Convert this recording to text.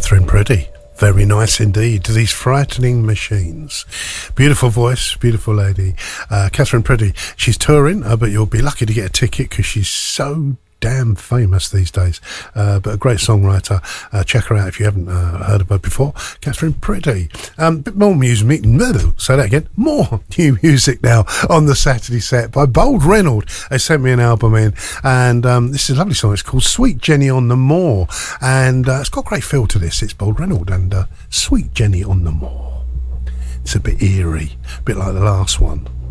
Catherine Priddy. Very nice indeed. These Frightening Machines. Beautiful voice, beautiful lady. Catherine Priddy. She's touring, but you'll be lucky to get a ticket because she's so damn famous these days. But a great songwriter. Check her out if you haven't heard of her before. Catherine Priddy. Bit more music. Say that again. More new music now on the Saturday set by Bold Reynolds. They sent me an album in, and this is a lovely song. It's called Sweet Jenny on the Moor, and it's got a great feel to this. It's Bold Reynolds and Sweet Jenny on the Moor. It's a bit eerie, a bit like the last one.